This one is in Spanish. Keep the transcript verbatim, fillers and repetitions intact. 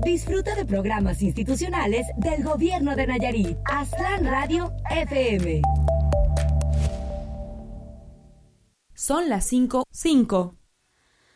Disfruta de programas institucionales del Gobierno de Nayarit. Aztlán Radio F M. Son las cinco, cinco.